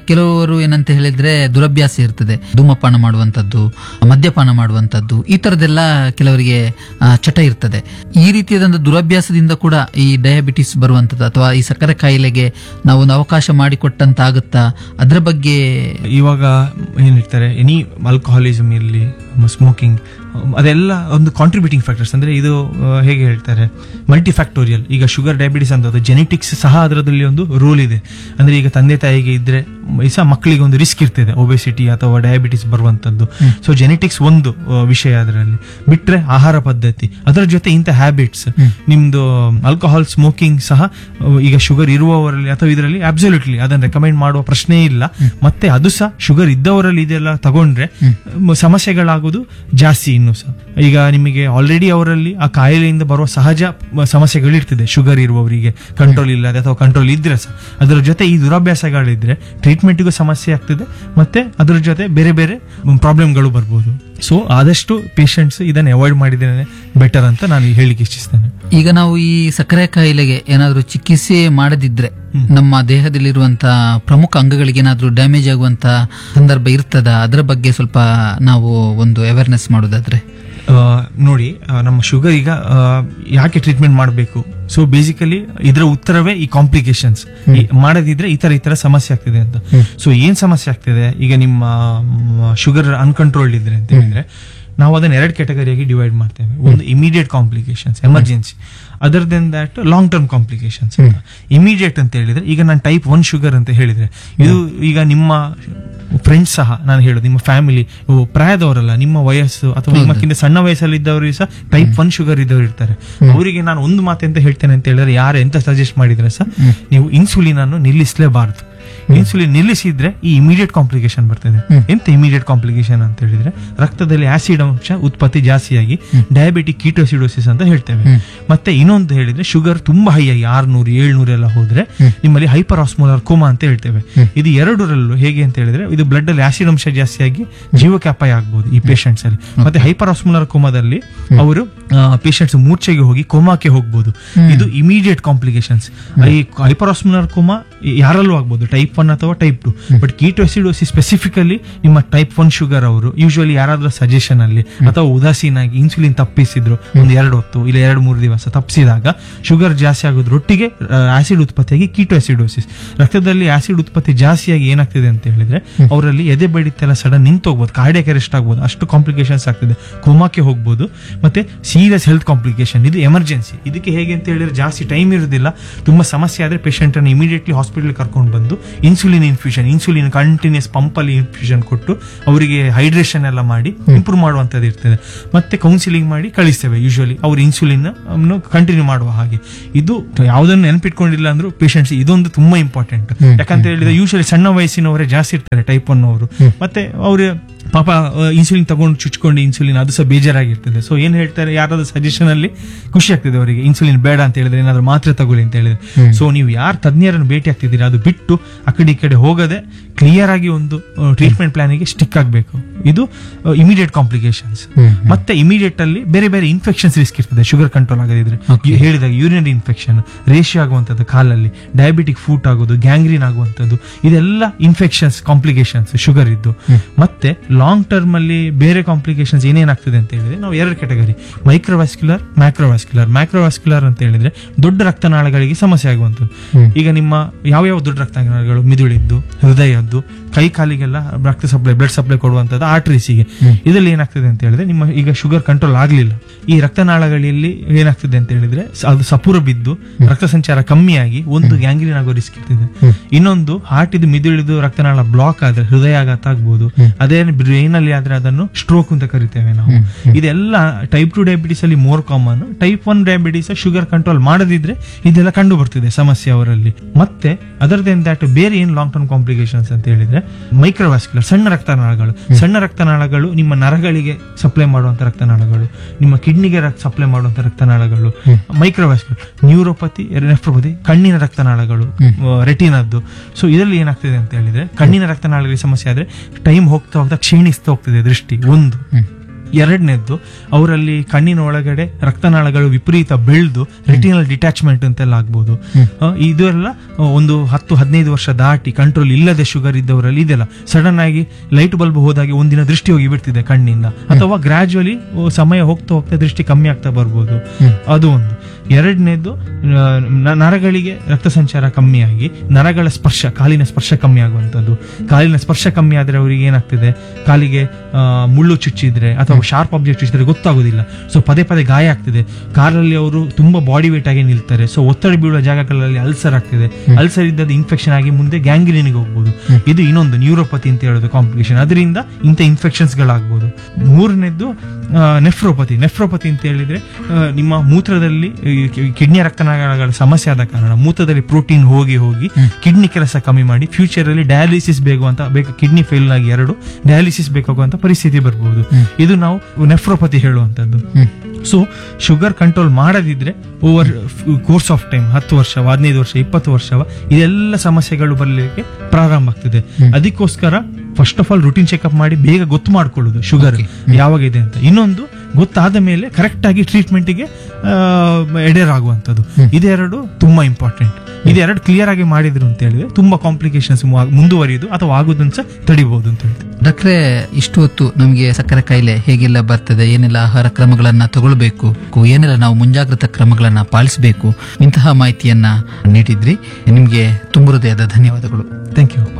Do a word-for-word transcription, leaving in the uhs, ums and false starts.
ಕೆಲವರು ಏನಂತ ಹೇಳಿದ್ರೆ ದುರಭ್ಯಾಸ ಇರ್ತದೆ, ಧೂಮಪಾನ ಮಾಡುವಂತದ್ದು, ಮದ್ಯಪಾನ ಮಾಡುವಂತದ್ದು, ಈ ತರದೆಲ್ಲ ಕೆಲವರಿಗೆ ಆ, ಚಟ ಇರ್ತದೆ. ಈ ರೀತಿಯಾದಂತಹ ದುರಭ್ಯಾಸದಿಂದ ಕೂಡ ಈ ಡಯಾಬಿಟಿಸ್ ಬರುವಂತದ್ದು ಅಥವಾ ಈ ಸಕ್ಕರೆ ಕಾಯಿಲೆಗೆ ನಾವು ಒಂದು ಅವಕಾಶ ಮಾಡಿಕೊಟ್ಟಂತಾಗುತ್ತಾ, ಅದರ ಬಗ್ಗೆ ಇವಾಗ ಏನ್ ಹೇಳ್ತಾರೆ, ಎನಿ ಆಲ್ಕೋಹಾಲಿಸಮ್ ಇರಲಿ, ಸ್ಮೋಕಿಂಗ್, ಅದೆಲ್ಲ ಒಂದು ಕಾಂಟ್ರಿಬ್ಯೂಟಿಂಗ್ ಫ್ಯಾಕ್ಟರ್ಸ್. ಅಂದ್ರೆ ಇದು ಆ, ಹೇಗೆ ಹೇಳ್ತಾರೆ, ಮಲ್ಟಿಫ್ಯಾಕ್ಟೋರಿಯಲ್. ಈಗ ಶುಗರ್ ಡಯಾಬಿಟಿಸ್ ಅಂತ ಜೆನೆಟಿಕ್ಸ್ ಸಹ ಅದರಲ್ಲಿ ಒಂದು ರೋಲ್ ಇದೆ. ಅಂದ್ರೆ ಈಗ ತಂದೆ ತಾಯಿಗೆ ಇದ್ರೆ ಸಹ ಮಕ್ಕಳಿಗೆ ಒಂದು ರಿಸ್ಕ್ ಇರ್ತದೆ ಒಬೆಸಿಟಿ ಅಥವಾ ಡಯಾಬಿಟಿಸ್ ಬರುವಂತದ್ದು. ಸೊ ಜೆನೆಟಿಕ್ಸ್ ಒಂದು ಆ, ವಿಷಯ ಅದರಲ್ಲಿ ಬಿಟ್ರೆ ಆಹಾರ ಪದ್ಧತಿ, ಅದರ ಜೊತೆ ಇಂಥ ಹ್ಯಾಬಿಟ್ಸ್, ನಿಮ್ದು ಆಲ್ಕೋಹಾಲ್ ಸ್ಮೋಕಿಂಗ್ ಸಹ ಆ, ಈಗ ಶುಗರ್ ಇರುವವರಲ್ಲಿ ಅಥವಾ ಇದರಲ್ಲಿ ಅಬ್ಸಲ್ಯೂಟ್ಲಿ ಅದನ್ನ ರೆಕಮೆಂಡ್ ಮಾಡುವ ಪ್ರಶ್ನೆ ಇಲ್ಲ. ಮತ್ತೆ ಅದು ಸಹ ಶುಗರ್ ಇದ್ದವರಲ್ಲಿ ಇದೆಲ್ಲ ತಗೊಂಡ್ರೆ ಮ್, ಸಮಸ್ಯೆಗಳಾಗೋದು ಜಾಸ್ತಿ. ಇನ್ನು ಸಹ ಈಗ ನಿಮಗೆ ಆಲ್ರೆಡಿ ಅವರಲ್ಲಿ ಆ ಕಾಯಿಲೆಯಿಂದ ಬರುವ ಸಹಜ ಮ, ಸಮಸ್ಯೆಗಳಿರ್ತದೆ ಶುಗರ್ ಇರುವವರಿಗೆ, ಕಂಟ್ರೋಲ್ ಇಲ್ಲದೆ ಅಥವಾ ಕಂಟ್ರೋಲ್ ಇದ್ರೆ ಸಹ. ಅದರ ಜೊತೆ ಈ ದುರಭ್ಯಾಸಗಳಿದ್ರೆ ಟ್ರೀಟ್ಮೆಂಟ್ಗೂ ಸಮಸ್ಯೆ ಆಗ್ತದೆ, ಮತ್ತೆ ಅದರ ಜೊತೆ ಬೇರೆ ಬೇರೆ ಪ್ರಾಬ್ಲಮ್ಗಳು ಬರ್ಬೋದು. ಸೊ ಆದಷ್ಟು ಪೇಷಂಟ್ಸ್ ಇದನ್ನ ಅವಾಯ್ಡ್ ಮಾಡಿದ್ರೆ ಬೆಟರ್ ಅಂತ ನಾನು ಹೇಳಿಕ್ಕೆ ಇಚ್ಛಿಸ್ತೇನೆ. ಈಗ ನಾವು ಈ ಸಕ್ಕರೆ ಕಾಯಿಲೆಗೆ ಏನಾದ್ರೂ ಚಿಕಿತ್ಸೆ ಮಾಡದಿದ್ರೆ ನಮ್ಮ ದೇಹದಲ್ಲಿರುವಂತಹ ಪ್ರಮುಖ ಅಂಗಗಳಿಗೆ ಏನಾದ್ರೂ ಡ್ಯಾಮೇಜ್ ಆಗುವಂತ ಸಂದರ್ಭ ಇರ್ತದ? ಅದರ ಬಗ್ಗೆ ಸ್ವಲ್ಪ ನಾವು ಒಂದು ಅವೇರ್ನೆಸ್ ಮಾಡೋದಾದ್ರೆ. ಆ, ನೋಡಿ, ಆ, ನಮ್ಮ ಶುಗರ್ ಈಗ ಆ, ಯಾಕೆ ಟ್ರೀಟ್ಮೆಂಟ್ ಮಾಡಬೇಕು? ಸೊ ಬೇಸಿಕಲಿ ಇದರ ಉತ್ತರವೇ ಈ ಕಾಂಪ್ಲಿಕೇಶನ್ಸ್. ಮಾಡದಿದ್ರೆ ಈ ತರ ಈ ತರ ಸಮಸ್ಯೆ ಆಗ್ತಿದೆ ಅಂತ. ಸೊ ಏನ್ ಸಮಸ್ಯೆ ಆಗ್ತಿದೆ, ಈಗ ನಿಮ್ಮ ಶುಗರ್ ಅನ್ಕಂಟ್ರೋಲ್ಡ್ ಇದ್ರೆ ಅಂತ ಹೇಳಿದ್ರೆ ನಾವು ಅದನ್ನ ಎರಡು ಕ್ಯಾಟಗರಿಯಾಗಿ ಡಿವೈಡ್ ಮಾಡ್ತೇವೆ. ಒಂದು immediate complications, emergency. Other then that long term complications. Immediate ಅಂತ ಹೇಳಿದ್ರೆ ಈಗ ನಾನು ಟೈಪ್ ಒನ್ ಶುಗರ್ ಅಂತ ಹೇಳಿದ್ರೆ, ಇದು ಈಗ ನಿಮ್ಮ ಫ್ರೆಂಡ್ಸ್ ಸಹ ನಾನು ಹೇಳೋದು, ನಿಮ್ಮ ಫ್ಯಾಮಿಲಿ ಪ್ರಾಯದವರಲ್ಲ, ನಿಮ್ಮ ವಯಸ್ಸು ಅಥವಾ ನಿಮ್ಮಕ್ಕಿಂತ ಸಣ್ಣ ವಯಸ್ಸಲ್ಲಿ ಇದ್ದವರು ಸಹ ಟೈಪ್ ಒನ್ ಶುಗರ್ ಇದ್ದವರು ಇರ್ತಾರೆ. ಅವರಿಗೆ ನಾನು ಒಂದು ಮಾತು ಅಂತ ಹೇಳ್ತೇನೆ ಅಂತ ಹೇಳಿದ್ರೆ, ಯಾರು ಎಂತ ಸಜೆಸ್ಟ್ ಮಾಡಿದ್ರೆ ಸಹ ನೀವು ಇನ್ಸುಲಿನ್ ಅನ್ನು ನಿಲ್ಲಿಸಲೇಬಾರದು. ಇನ್ಸುಲಿನ್ ನಿಲ್ಲಿಸಿದ್ರೆ ಈ ಇಮಿಡಿಯೇಟ್ ಕಾಂಪ್ಲಿಕೇಶನ್ ಬರ್ತದೆ. ಎಂತ ಇಮಿಡಿಯೇಟ್ ಕಾಂಪ್ಲಿಕೇಶನ್ ಅಂತ ಹೇಳಿದ್ರೆ, ರಕ್ತದಲ್ಲಿ ಆಸಿಡ್ ಅಂಶ ಉತ್ಪತ್ತಿ ಜಾಸ್ತಿಯಾಗಿ ಡಯಾಬಿಟಿಕ್ ಕೀಟೋಸಿಡೋಸಿಸ್ ಅಂತ ಹೇಳ್ತೇವೆ. ಮತ್ತೆ ಇನ್ನೊಂದು ಹೇಳಿದ್ರೆ, ಶುಗರ್ ತುಂಬಾ ಹೈ ಆಗಿ ಆರ್ನೂರು ಏಳ್ನೂರು ಎಲ್ಲ ಹೋದ್ರೆ ನಿಮ್ಮಲ್ಲಿ ಹೈಪರ್ ಆಸ್ಮೋಲಾರ್ ಕೋಮಾ ಅಂತ ಹೇಳ್ತೇವೆ. ಇದು ಎರಡರಲ್ಲೂ ಹೇಗೆ ಅಂತ ಹೇಳಿದ್ರೆ, ಇದು ಬ್ಲಡ್ ಅಲ್ಲಿ ಆಸಿಡ್ ಅಂಶ ಜಾಸ್ತಿಯಾಗಿ ಜೀವಕ್ಕೆ ಅಪಾಯ ಆಗ್ಬಹುದು ಈ ಪೇಷಂಟ್ಸ್ ಅಲ್ಲಿ. ಮತ್ತೆ ಹೈಪರ್ ಆಸ್ಮೋಲಾರ್ ಕೋಮಾದಲ್ಲಿ ಅವರು ಪೇಷಂಟ್ಸ್ ಮೂರ್ಛೆಗೆ ಹೋಗಿ ಕೋಮಾಕ್ಕೆ ಹೋಗ್ಬೋದು. ಇದು ಇಮಿಡಿಯೇಟ್ ಕಾಂಪ್ಲಿಕೇಶನ್ಸ್. ಈ ಹೈಪರ್ ಆಸ್ಮೋಲಾರ್ ಕೋಮಾ ಯಾರಲ್ಲೂ ಆಗ್ಬೋದು, ಟೈಪ್ ಒನ್ ಅಥವಾ ಟೈಪ್ ಟು. ಬಟ್ ಕೀಟೋಸಿಡೋಸಿಸ್ ಸ್ಪೆಸಿಫಿಕಲಿ ನಿಮ್ಮ ಟೈಪ್ ಒನ್ ಶುಗರ್ ಅವರು ಯೂಶುವಲಿ ಯಾರಾದ್ರೂ ಸಜೆಷನ್ ಅಲ್ಲಿ ಅಥವಾ ಉದಾಸೀನಾಗಿ ಇನ್ಸುಲಿನ್ ತಪ್ಪಿಸಿದ್ರು ಒಂದು ಎರಡು ಹೊತ್ತು ಇಲ್ಲ ಎರಡು ಮೂರು ದಿವಸ ತಪ್ಪಿಸಿದಾಗ ಶುಗರ್ ಜಾಸ್ತಿ ಆಗೋದ್ರೊಟ್ಟಿಗೆ ಆಸಿಡ್ ಉತ್ಪತ್ತಿಯಾಗಿ ಕೀಟೋಸಿಡೋಸಿಸ್, ರಕ್ತದಲ್ಲಿ ಆಸಿಡ್ ಉತ್ಪತ್ತಿ ಜಾಸ್ತಿಯಾಗಿ ಏನಾಗ್ತಿದೆ ಅಂತ ಹೇಳಿದ್ರೆ ಅವರಲ್ಲಿ ಎದೆ ಬಡಿತೆಲ್ಲ ಸಡನ್ ನಿಂತು ಹೋಗ್ಬೋದು, ಕಾರ್ಡಿಯಾಕ್ ಅರೆಸ್ಟ್ ಆಗ್ಬೋದು, ಅಷ್ಟು ಕಾಂಪ್ಲಿಕೇಶನ್ಸ್ ಆಗ್ತಿದೆ, ಕೋಮಾಕ್ಕೆ ಹೋಗ್ಬೋದು. ಮತ್ತೆ ಸೀರಿಯಸ್ ಹೆಲ್ತ್ ಕಾಂಪ್ಲಿಕೇಶನ್. ಇದು ಎಮರ್ಜೆನ್ಸಿ. ಇದಕ್ಕೆ ಹೇಗೆ ಅಂತ ಹೇಳಿದ್ರೆ ಜಾಸ್ತಿ ಟೈಮ್ ಇರೋದಿಲ್ಲ. ತುಂಬಾ ಸಮಸ್ಯೆ ಆದ್ರೆ ಪೇಷಂಟ್ ಅನ್ನು ಇಮಿಡಿಯೇಟ್ಲಿ ಹಾಸ್ಪಿಟಲ್ ಕರ್ಕೊಂಡು ಬಂದು insulin infusion, insulin continuous pump ಅಲ್ಲಿ ಇನ್ಫ್ಯೂಷನ್ ಕೊಟ್ಟು ಅವರಿಗೆ ಹೈಡ್ರೇಷನ್ ಎಲ್ಲ ಮಾಡಿ ಇಂಪ್ರೂವ್ ಮಾಡುವಂತದ್ದು ಇರ್ತದೆ. ಮತ್ತೆ ಕೌನ್ಸಿಲಿಂಗ್ ಮಾಡಿ ಕಳಿಸ್ತೇವೆ ಯೂಶುವಲಿ ಅವ್ರು ಇನ್ಸುಲಿನ್ ಕಂಟಿನ್ಯೂ ಮಾಡುವ ಹಾಗೆ. ಇದು ಯಾವುದನ್ನು ನೆನಪಿಟ್ಕೊಂಡಿಲ್ಲ ಅಂದ್ರೂ ಪೇಷಂಟ್ಸ್ ಇದೊಂದು ತುಂಬಾ ಇಂಪಾರ್ಟೆಂಟ್. ಯಾಕಂತ ಹೇಳಿದ್ರೆ ಯೂಶುವಲಿ ಸಣ್ಣ ವಯಸ್ಸಿನವರೇ ಜಾಸ್ತಿ ಇರ್ತಾರೆ ಟೈಪ್ ಒನ್ ಅವರು. ಮತ್ತೆ ಅವ್ರ ಪಾಪ ಇನ್ಸುಲಿನ್ ತಗೊಂಡು ಚುಚ್ಕೊಂಡು ಇನ್ಸುಲಿನ್ ಅದು ಸಹ ಬೇಜಾರಾಗಿರ್ತದೆ. ಸೊ ಏನ್ ಹೇಳ್ತಾರೆ, ಯಾರಾದ್ರೂ ಸಜೆಷನ್ ಅಲ್ಲಿ ಖುಷಿ ಆಗ್ತದೆ ಅವರಿಗೆ, ಇನ್ಸುಲಿನ್ ಬೇಡ ಅಂತ ಹೇಳಿದ್ರೆ ಏನಾದ್ರು ಮಾತ್ರೆ ತಗೊಳ್ಳಿ ಅಂತ ಹೇಳಿದ್ರೆ. ಸೊ ನೀವು ಯಾರು ತಜ್ಞರನ್ನು ಭೇಟಿ ಆಗ್ತಿದ್ದೀರಾ ಅದು ಬಿಟ್ಟು ಆ ಕಡೆ ಈ ಕಡೆ ಹೋಗದೆ ಕ್ಲಿಯರ್ ಆಗಿ ಒಂದು ಟ್ರೀಟ್ಮೆಂಟ್ ಪ್ಲಾನಿಗೆ ಸ್ಟಿಕ್ ಆಗಬೇಕು. ಇದು ಇಮಿಡಿಯೇಟ್ ಕಾಂಪ್ಲಿಕೇಶನ್ಸ್. ಮತ್ತೆ ಇಮಿಡಿಯೇಟ್ ಅಲ್ಲಿ ಬೇರೆ ಬೇರೆ ಇನ್ಫೆಕ್ಷನ್ಸ್ ರಿಸ್ಕ್ ಇರ್ತದೆ ಶುಗರ್ ಕಂಟ್ರೋಲ್ ಆಗದಿದ್ರೆ. ಹೇಳಿದಾಗ ಯೂರಿನರಿ ಇನ್ಫೆಕ್ಷನ್, ರೇಷಿಯೋ ಆಗುವಂತದ್ದು ಕಾಲಲ್ಲಿ, ಡಯಾಬಿಟಿಕ್ ಫೂಟ್ ಆಗೋದು, ಗ್ಯಾಂಗ್ರೀನ್ ಆಗುವಂತದ್ದು, ಇದೆಲ್ಲ ಇನ್ಫೆಕ್ಷನ್ಸ್ ಕಾಂಪ್ಲಿಕೇಶನ್ಸ್ ಶುಗರ್ ಇದ್ದು. ಮತ್ತೆ ಲಾಂಗ್ ಟರ್ಮ್ ಅಲ್ಲಿ ಬೇರೆ ಕಾಂಪ್ಲಿಕೇಶನ್ಸ್ ಏನೇನಾಗ್ತದೆ ಅಂತ ಹೇಳಿದ್ರೆ ನಾವು ಎರಡು ಕ್ಯಾಟಗರಿ, ಮೈಕ್ರೋವಾಸ್ಕ್ಯುಲರ್, ಮ್ಯಾಕ್ರೋವಾಸ್ಕ್ಯುಲರ್. ಮ್ಯಾಕ್ರೋವಾಸ್ಕ್ಯುಲರ್ ಅಂತ ಹೇಳಿದ್ರೆ ದೊಡ್ಡ ರಕ್ತನಾಳಗಳಿಗೆ ಸಮಸ್ಯೆ ಆಗುವಂಥದ್ದು. ಈಗ ನಿಮ್ಮ ಯಾವ ಯಾವ ದೊಡ್ಡ ರಕ್ತನಾಳಗಳು, ಮಿದುಳಿದ್ದು, ಹೃದಯದ್ದು, ಕೈ ಕಾಲಿಗೆಲ್ಲ ರಕ್ತ ಸಪ್ಲೈ, ಬ್ಲಡ್ ಸಪ್ಲೈ ಕೊಡುವಂತದ್ದು ಆರ್ಟರೀಸಿಗೆ. ಇದರಲ್ಲಿ ಏನಾಗ್ತದೆ ಅಂತ ಹೇಳಿದ್ರೆ ನಿಮ್ಮ ಈಗ ಶುಗರ್ ಕಂಟ್ರೋಲ್ ಆಗ್ಲಿಲ್ಲ, ಈ ರಕ್ತನಾಳಗಳಲ್ಲಿ ಏನಾಗ್ತದೆ ಅಂತ ಹೇಳಿದ್ರೆ ಅದು ಸಪುರ ಬಿದ್ದು ರಕ್ತ ಸಂಚಾರ ಕಮ್ಮಿಯಾಗಿ ಒಂದು ಗ್ಯಾಂಗ್ರೀನ್ ಆಗೋ ರಿಸ್ಕ್ ಇರ್ತದೆ. ಇನ್ನೊಂದು ಹಾರ್ಟ್ ಇದು ಮಿದುಳಿದು ರಕ್ತನಾಳ ಬ್ಲಾಕ್ ಆದ್ರೆ ಹೃದಯಾಘಾತ ಆಗ್ಬೋದು. ಅದೇ ಬ್ರೈನ್ ಅಲ್ಲಿ ಆದ್ರೆ ಅದನ್ನು ಸ್ಟ್ರೋಕ್ ಅಂತ ಕರಿತೇವೆ ನಾವು. ಇದೆಲ್ಲ ಟೈಪ್ ಟು ಡಯಾಬಿಟಿಸ್ ಅಲ್ಲಿ more common. Type one diabetes sugar control ಮಾಡದಿದ್ರೆ ಇದೆಲ್ಲ ಕಂಡು ಬರ್ತಿದೆ ಸಮಸ್ಯೆ ಅವರಲ್ಲಿ. ಮತ್ತೆ ಅದರದೇನ್ ದಾಟ್ ಬೇರೆ ಏನ್ ಲಾಂಗ್ ಟರ್ಮ್ ಕಾಂಪ್ಲಿಕೇಶನ್ಸ್ ಅಂತ ಹೇಳಿದ್ರೆ ಮೈಕ್ರೋವಾಸ್ಕ್ಯುಲರ್, ಸಣ್ಣ ರಕ್ತನಾಳಗಳು. ಸಣ್ಣ ರಕ್ತನಾಳಗಳು ನಿಮ್ಮ ನರಗಳಿಗೆ ಸಪ್ಲೈ ಮಾಡುವಂತ ರಕ್ತನಾಳಗಳು, ನಿಮ್ಮ ಕಿಡ್ನಿಗೆ ಸಪ್ಲೈ ಮಾಡುವಂತ ರಕ್ತನಾಳಗಳು. ಮೈಕ್ರೋವಾಸ್ಕ್ಯುಲರ್, ನ್ಯೂರೋಪತಿ, ನೆಫ್ರೋಪತಿ, ಕಣ್ಣಿನ ರಕ್ತನಾಳಗಳು, ರೆಟಿನದ್ದು. ಸೊ ಇದರಲ್ಲಿ ಏನಾಗ್ತದೆ ಅಂತ ಹೇಳಿದ್ರೆ ಕಣ್ಣಿನ ರಕ್ತನಾಳಗಳಿಗೆ ಸಮಸ್ಯೆ ಆದ್ರೆ ಟೈಮ್ ಹೋಗ್ತಾ ಹೋಗ್ತಾ ಕ್ಷೀಣಿಸ್ತಾ ಹೋಗ್ತದೆ ದೃಷ್ಟಿ ಒಂದು. ಎರಡನೇದ್ದು ಅವರಲ್ಲಿ ಕಣ್ಣಿನ ಒಳಗಡೆ ರಕ್ತನಾಳಗಳು ವಿಪರೀತ ಬೆಳೆದು ರೆಟಿನಲ್ ಡಿಟ್ಯಾಚ್ಮೆಂಟ್ ಅಂತೆಲ್ಲ ಆಗ್ಬೋದು. ಆ, ಇದೆಲ್ಲ ಒಂದು ಹತ್ತು ಹದಿನೈದು ವರ್ಷ ದಾಟಿ ಕಂಟ್ರೋಲ್ ಇಲ್ಲದೆ ಶುಗರ್ ಇದ್ದವರಲ್ಲಿ ಇದೆಲ್ಲ ಸಡನ್ ಆಗಿ ಲೈಟ್ ಬಲ್ಬ್ ಹೋದಾಗೆ ಒಂದಿನ ದೃಷ್ಟಿ ಹೋಗಿ ಬಿಡ್ತಿದೆ ಕಣ್ಣಿಂದ, ಅಥವಾ ಗ್ರಾಜುವಲಿ ಸಮಯ ಹೋಗ್ತಾ ಹೋಗ್ತಾ ದೃಷ್ಟಿ ಕಮ್ಮಿ ಆಗ್ತಾ ಬರ್ಬೋದು. ಅದು ಒಂದು. ಎರಡನೇದು ನರಗಳಿಗೆ ರಕ್ತ ಸಂಚಾರ ಕಮ್ಮಿಯಾಗಿ ನರಗಳ ಸ್ಪರ್ಶ, ಕಾಲಿನ ಸ್ಪರ್ಶ ಕಮ್ಮಿ ಆಗುವಂಥದ್ದು. ಕಾಲಿನ ಸ್ಪರ್ಶ ಕಮ್ಮಿ ಆದ್ರೆ ಅವರಿಗೆ ಏನಾಗ್ತದೆ, ಕಾಲಿಗೆ ಆ, ಮುಳ್ಳು ಚುಚ್ಚಿದ್ರೆ ಅಥವಾ ಶಾರ್ಪ್ ಆಬ್ಜೆಕ್ಟ್ ಚುಚ್ಚಿದ್ರೆ ಗೊತ್ತಾಗೋದಿಲ್ಲ. ಸೊ ಪದೇ ಪದೇ ಗಾಯ ಆಗ್ತದೆ. ಕಾರಲ್ಲಿ ಅವರು ತುಂಬಾ ಬಾಡಿ ವೇಟ್ ಆಗಿ ನಿಲ್ತಾರೆ. ಸೊ ಒತ್ತಡ ಬೀಳುವ ಜಾಗಗಳಲ್ಲಿ ಅಲ್ಸರ್ ಆಗ್ತದೆ. ಅಲ್ಸರ್ ಇದ್ದದ್ದು ಇನ್ಫೆಕ್ಷನ್ ಆಗಿ ಮುಂದೆ ಗ್ಯಾಂಗ್ರೀನಿಗೆ ಹೋಗ್ಬೋದು. ಇದು ಇನ್ನೊಂದು ನ್ಯೂರೋಪತಿ ಅಂತ ಹೇಳೋದು ಕಾಂಪ್ಲಿಕೇಶನ್. ಅದರಿಂದ ಇಂಥ ಇನ್ಫೆಕ್ಷನ್ಸ್ ಗಳಾಗ್ಬೋದು. ಮೂರನೇದ್ದು ನೆಫ್ರೋಪತಿ. ನೆಫ್ರೋಪತಿ ಅಂತ ಹೇಳಿದ್ರೆ ಆ, ನಿಮ್ಮ ಮೂತ್ರದಲ್ಲಿ ಕಿಡ್ನಿ ರಕ್ತನಾಳಗಳ ಸಮಸ್ಯೆ ಆದ ಕಾರಣ ಮೂತ್ರದಲ್ಲಿ ಪ್ರೋಟೀನ್ ಹೋಗಿ ಹೋಗಿ ಕಿಡ್ನಿ ಕೆಲಸ ಕಮ್ಮಿ ಮಾಡಿ ಫ್ಯೂಚರ್ ಅಲ್ಲಿ ಡಯಾಲಿಸಿಸ್ ಬೇಕು ಅಂತ ಬೇಕು, ಕಿಡ್ನಿ ಫೇಲ್ ಆಗಿ ಎರಡು ಡಯಾಲಿಸಿಸ್ ಬೇಕಾಗುವಂತ ಪರಿಸ್ಥಿತಿ ಬರ್ಬೋದು. ಇದು ನಾವು ನೆಫ್ರೋಪತಿ ಹೇಳುವಂತದ್ದು. ಸೊ ಶುಗರ್ ಕಂಟ್ರೋಲ್ ಮಾಡದಿದ್ರೆ ಓವರ್ ಕೋರ್ಸ್ ಆಫ್ ಟೈಮ್ ಹತ್ತು ವರ್ಷ ಹದಿನೈದು ವರ್ಷ ಇಪ್ಪತ್ತು ವರ್ಷವ ಇದೆಲ್ಲ ಸಮಸ್ಯೆಗಳು ಬರಲಿಕ್ಕೆ ಪ್ರಾರಂಭ ಆಗ್ತದೆ. ಅದಕ್ಕೋಸ್ಕರ first of all routine checkup ಮಾಡಿ ಬೇಗ ಗೊತ್ತು ಮಾಡ್ಕೊಳ್ಳೋದು ಶುಗರ್ ಯಾವಾಗ ಇದೆ ಅಂತ. ಇನ್ನೊಂದು ಗೊತ್ತಾದ ಮೇಲೆ ಕರೆಕ್ಟ್ ಆಗಿ ಟ್ರೀಟ್ಮೆಂಟ್ ಗೆ ಎಡೆರಾಗುವಂತದ್ದು. ಇದೆರಡು ತುಂಬಾ ಇಂಪಾರ್ಟೆಂಟ್. ಇದೆರಡು ಕ್ಲಿಯರ್ ಆಗಿ ಮಾಡಿದ್ರು ಅಂತ ಹೇಳಿದ್ರೆ ತುಂಬಾ ಕಾಂಪ್ಲಿಕೇಶನ್ಸ್ ಮುಂದುವರಿಯುದು ಅಥವಾ ಆಗುದನ್ನು ಸಹ ತಡಿಬಹುದು ಅಂತ ಹೇಳ್ತೀವಿ. ಡಾಕ್ಟ್ರೆ, ಇಷ್ಟು ಹೊತ್ತು ನಮಗೆ ಸಕ್ಕರೆ ಕಾಯಿಲೆ ಹೇಗೆಲ್ಲ ಬರ್ತದೆ, ಏನೆಲ್ಲ ಆಹಾರ ಕ್ರಮಗಳನ್ನ ತಗೊಳ್ಬೇಕು, ಏನೆಲ್ಲ ನಾವು ಮುಂಜಾಗ್ರತಾ ಕ್ರಮಗಳನ್ನ ಪಾಲಿಸಬೇಕು, ಇಂತಹ ಮಾಹಿತಿಯನ್ನ ನೀಡಿದ್ರಿ. ನಿಮ್ಗೆ ತುಂಬ ಹೃದಯದ ಧನ್ಯವಾದಗಳು. Thank you.